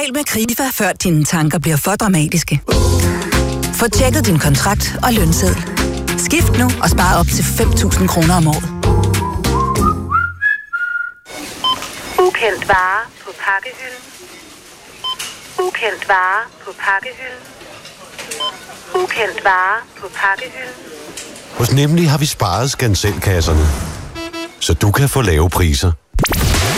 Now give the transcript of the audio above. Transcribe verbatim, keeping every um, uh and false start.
Tal med Krifa, før dine tanker bliver for dramatiske. Få tjekket din kontrakt og lønseddel. Skift nu og spar op til fem tusind kroner om året. Ukendt vare på pakkehylden. Ukendt vare på pakkehylden. Ukendt vare på pakkehylden. Hos Nemlig har vi sparet skanselkasserne, så du kan få lave priser.